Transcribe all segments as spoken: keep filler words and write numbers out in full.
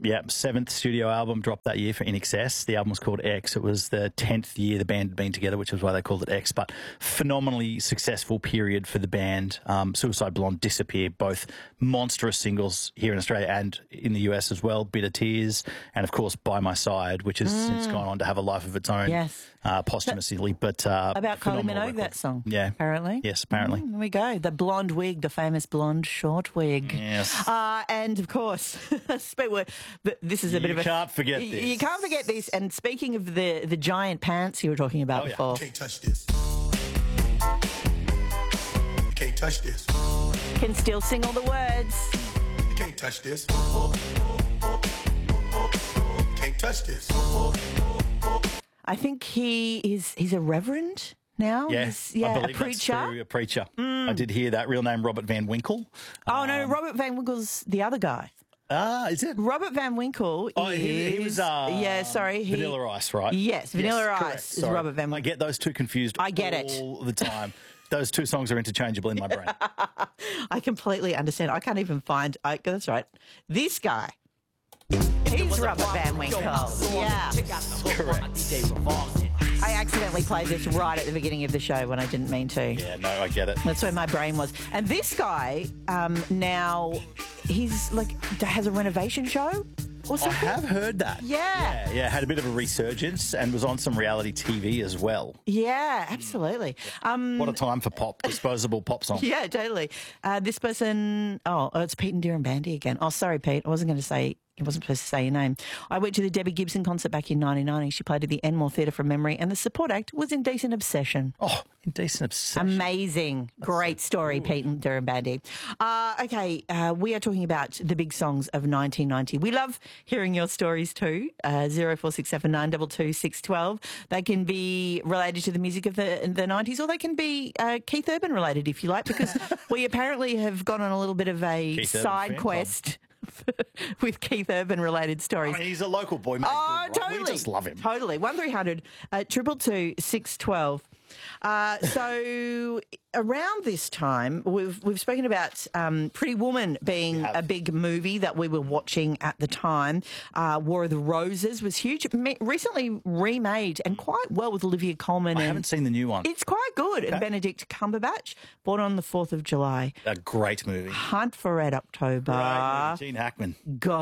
Yeah, seventh studio album dropped that year for I N X S. The album was called X. It was the tenth year the band had been together, which is why they called it X. But phenomenally successful period for the band. Um, Suicide Blonde, Disappear, both monstrous singles here in Australia and in the U S as well. Bitter Tears, and of course By My Side, which has mm. since gone on to have a life of its own. Yes. Uh, posthumously, but uh, about Kylie Minogue, record. That song. Yeah, apparently. Yes, apparently. Mm, there we go. The blonde wig, the famous blonde short wig. Yes. Uh, and of course, this is a you bit of a. You can't forget this. You can't forget this. And speaking of the the giant pants you were talking about oh, before. Yeah. Can't touch this. You can't touch this. Can still sing all the words. You can't touch this. You can't touch this. I think he is he's a reverend now. Yeah, he's, yeah I believe a preacher. That's true, a preacher. Mm. I did hear that. Real name Robert Van Winkle. Oh um, no, Robert Van Winkle's the other guy. Ah, is it? Robert Van Winkle oh, is... He, he was... Uh, yeah, sorry. He, Vanilla Ice, right? Yes, Vanilla yes, Ice is Sorry. Robert Van Winkle. I get those two confused I get all it. the time. Those two songs are interchangeable in my brain. I completely understand. I can't even find... I, that's right. This guy... He's Robert Van Winkle. Yeah. Correct. I accidentally played this right at the beginning of the show when I didn't mean to. Yeah, no, I get it. That's where my brain was. And this guy um, now, he's like, has a renovation show or something. I have heard that. Yeah. yeah. Yeah, had a bit of a resurgence and was on some reality T V as well. Yeah, absolutely. Um, what a time for pop, disposable pop songs. Yeah, totally. Uh, this person, oh, oh, it's Pete and Darren Bandy again. Oh, sorry, Pete. I wasn't going to say... I wasn't supposed to say your name. I went to the Debbie Gibson concert back in nineteen ninety. She played at the Enmore Theatre from memory, and the support act was Indecent Obsession. Oh, Indecent Obsession. Amazing. That's Great so story, cool. Pete and Darren Bandy. Uh, okay, uh, we are talking about the big songs of nineteen ninety. We love hearing your stories too. Uh, zero four six seven nine two two six one two. They can be related to the music of the, the nineties, or they can be uh, Keith Urban related, if you like, because we apparently have gone on a little bit of a Keith side quest. With Keith Urban related stories. I mean, he's a local boy, mate. Oh, good, right? totally. We just love him. Totally. one three hundred uh, two two two six one two. Uh, so around this time, we've we've spoken about um, Pretty Woman being a big movie that we were watching at the time. Uh, War of the Roses was huge. Me- recently remade and quite well with Olivia Colman. I and haven't seen the new one. It's quite good. Okay. And Benedict Cumberbatch, born on the fourth of July. A great movie. Hunt for Red October. Right, Gene Hackman.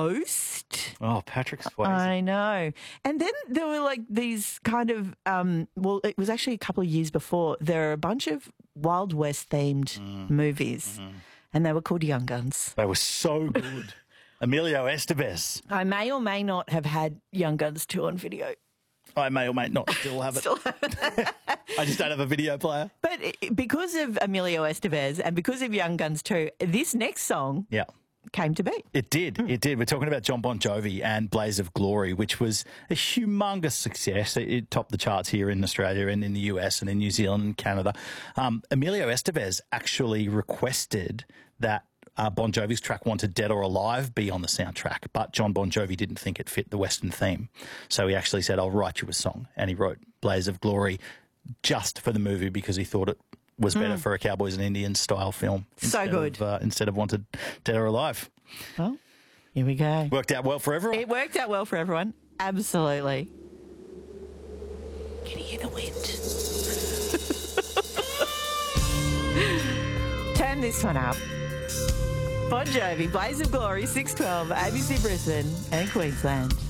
Ghost. Oh, Patrick Swayze. I know. And then there were like these kind of, um, well, it was actually a couple of years before, there are a bunch of Wild West themed mm. movies, mm-hmm. and they were called Young Guns. They were so good. Emilio Estevez. I may or may not have had Young Guns two on video. I may or may not still have it. Still have it. I just don't have a video player. But because of Emilio Estevez and because of Young Guns two, this next song yeah. came to be. It did. Mm. It did. We're talking about John Bon Jovi and Blaze of Glory, which was a humongous success. It, it topped the charts here in Australia and in the U S and in New Zealand and Canada. Um, Emilio Estevez actually requested that Uh, Bon Jovi's track Wanted Dead or Alive be on the soundtrack, but John Bon Jovi didn't think it fit the Western theme. So he actually said, I'll write you a song. And he wrote Blaze of Glory just for the movie because he thought it was better mm. for a Cowboys and Indians style film. So good. Of, uh, instead of Wanted Dead or Alive. Well, here we go. Worked out well for everyone. It worked out well for everyone. Absolutely. Can you hear the wind? Turn this one up. Bon Jovi, Blaze of Glory, six twelve, A B C Brisbane and Queensland.